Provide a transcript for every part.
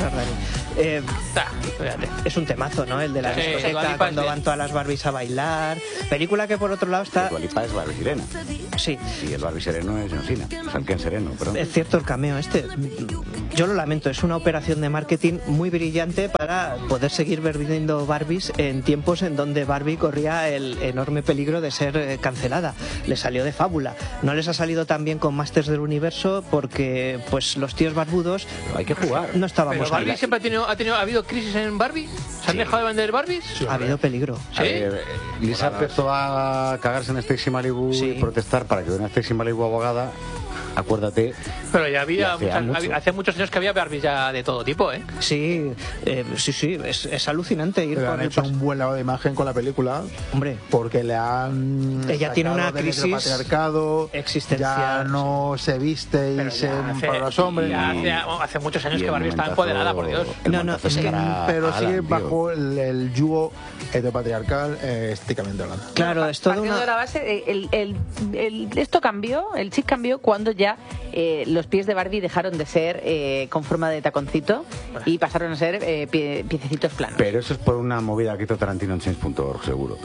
Fíjate. Es un temazo, ¿no? El de la discoteca, cuando van todas las Barbies a bailar. Película que por otro lado está... Dua Lipa es Barbie Sirena. Sí. Y el Barbie Sereno es John Cena. O sea, el Ken Sereno, perdón. Es cierto el cameo este. Yo lo lamento, es una operación de marketing muy brillante para poder seguir vendiendo Barbies en tiempos en donde Barbie corría el enorme peligro de ser cancelada. Le salió de fábula. No les ha salido tan bien con Masters del Universo porque pues los tíos barbudos... Pero hay que jugar. No estábamos Pero Barbie ahí. siempre ha habido crisis en Barbie. ¿Se han dejado de vender Barbies? Ha habido peligro. ¿Sí? Lisa empezó a cagarse en Stacy Malibu y protestar para que una Stacy Malibu abogada, acuérdate. Pero ya había hace muchos años que había Barbies ya de todo tipo, ¿eh? Sí, sí, es alucinante ir Pero con han el hecho un buen lavado de imagen con la película. Hombre, porque le han... Ella tiene una del crisis heteropatriarcado, existencial. ya no se viste para los hombres. Hace muchos años que Barbie está empoderada, por Dios. Pero sigue bajo el yugo heteropatriarcal, estéticamente hablando. Claro, es todo Partiendo de la base, esto cambió, el chip cambió cuando ya los pies de Barbie dejaron de ser con forma de taconcito y pasaron a ser piececitos planos. Pero eso es por una movida que hizo Tarantino en Change.org, seguro.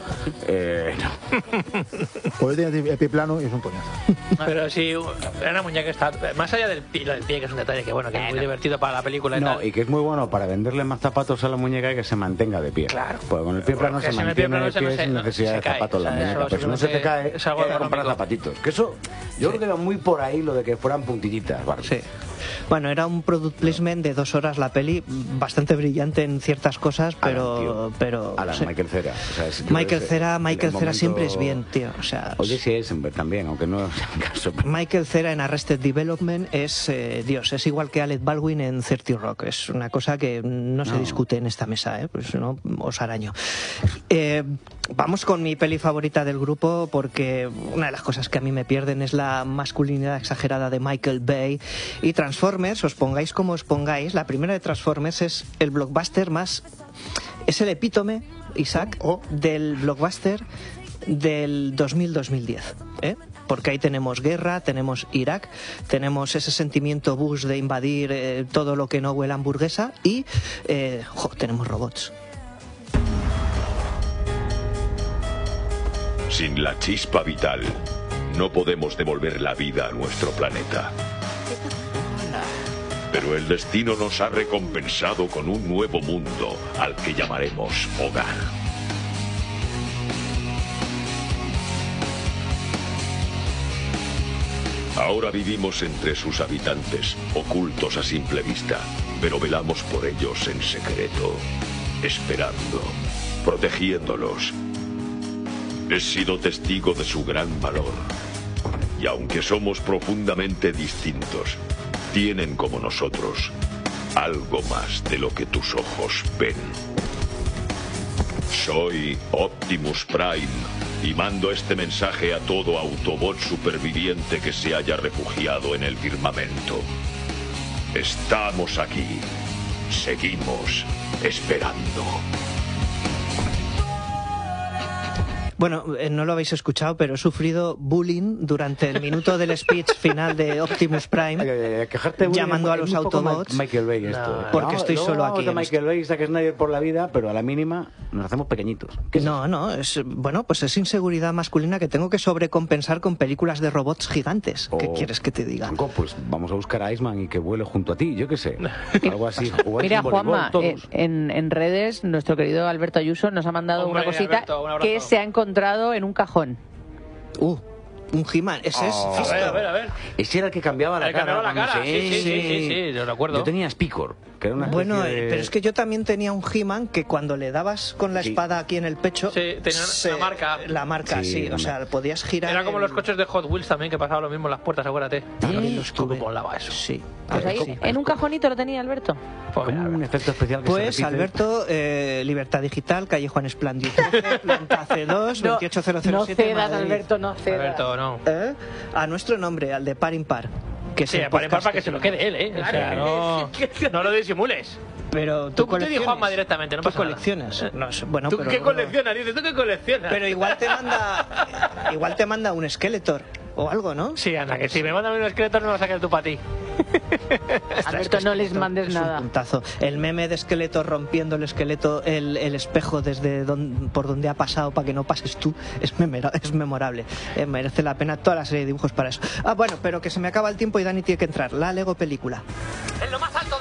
No. Pues tiene el pie plano y es un coñazo. Pero sí, era una muñeca que está... Más allá del pie, que es un detalle que, bueno, que es muy divertido para la película y No, tal. y que es muy bueno para venderle más zapatos a la muñeca y que se mantenga de pie. Claro. Pues con el pie plano se mantiene de pie sin necesidad de zapatos la muñeca. Pero si no se te cae, es algo hay que comprar zapatitos. Que eso, yo creo que era muy por ahí lo de que fueran puntillitas, Barbie. Sí. Bueno, era un product placement de 2 horas la peli, bastante brillante en ciertas cosas, pero... Alan, sí. Michael Cera. O sea, Michael Cera momento... siempre es bien, tío. O sea, Oye, sí, Eisenberg también, aunque no sea el caso. Michael Cera en Arrested Development es Dios, es igual que Alec Baldwin en 30 Rock. Es una cosa que no se discute en esta mesa, pues no os araño. Vamos con mi peli favorita del grupo, porque una de las cosas que a mí me pierden es la masculinidad exagerada de Michael Bay. Y Transformers, os pongáis como os pongáis, la primera de Transformers es el blockbuster más... es el epítome, Isaac, del blockbuster del 2000-2010, porque ahí tenemos guerra, tenemos Irak, tenemos ese sentimiento Bush de invadir todo lo que no huele a hamburguesa y tenemos robots. Sin la chispa vital, no podemos devolver la vida a nuestro planeta. Pero el destino nos ha recompensado con un nuevo mundo al que llamaremos hogar. Ahora vivimos entre sus habitantes, ocultos a simple vista, pero velamos por ellos en secreto, esperando, protegiéndolos. He sido testigo de su gran valor. Y aunque somos profundamente distintos, tienen como nosotros algo más de lo que tus ojos ven. Soy Optimus Prime y mando este mensaje a todo Autobot superviviente que se haya refugiado en el firmamento. Estamos aquí. Seguimos esperando. Bueno, no lo habéis escuchado, pero he sufrido bullying durante el minuto del speech final de Optimus Prime, llamando a los Autobots. Michael Bay esto. Porque estoy solo aquí. De Michael Bay, Zack Snyder por la vida, pero a la mínima nos hacemos pequeñitos. No, pues es inseguridad masculina que tengo que sobrecompensar con películas de robots gigantes. ¿Qué quieres que te diga? Pues vamos a buscar a Iceman y que vuele junto a ti, yo qué sé. Algo así. Mira, Juanma, en redes, nuestro querido Alberto Ayuso nos ha mandado una cosita que se ha encontrado en un cajón. Un He-Man, ese es Fisto. A ver. Ese era el que cambiaba la cara. Cambiaba la cara, sí, lo recuerdo. Yo tenía Spicor, que era una Bueno, pero es que yo también tenía un He-Man que cuando le dabas con la espada aquí en el pecho... tenía la marca. La marca, sí, o sea, podías girar... Era como los coches de Hot Wheels también, que pasaba lo mismo en las puertas, acuérdate. También los tuve. ¿Cómo molaba eso? Sí. Pues ahí, en un cajonito lo tenía Alberto. un efecto especial que pues se repite. Alberto, Libertad Digital, calle Juan Esplandio 13, planta C2, 28007. No cedas, Madrid. Alberto, no cedas. Alberto, no. A nuestro nombre, al de Par Impar. Que Sí, para que se lo quede él, O sea, no lo disimules. Pero tú te dijo Juanma directamente, no pasa nada. colecciones. No, bueno, ¿Tú pero, qué coleccionas? Dices, ¿tú qué coleccionas? Pero igual te manda un Skeletor. o algo, ¿no? Sí, Ana, que si me mandan un esqueleto no lo saques tú para ti. Alberto, no les mandes nada. Un puntazo. El meme de esqueleto rompiendo el esqueleto, el espejo desde por donde ha pasado para que no pases tú, es memorable. Merece la pena toda la serie de dibujos para eso. Bueno, pero que se me acaba el tiempo y Dani tiene que entrar. La Lego película. En lo más alto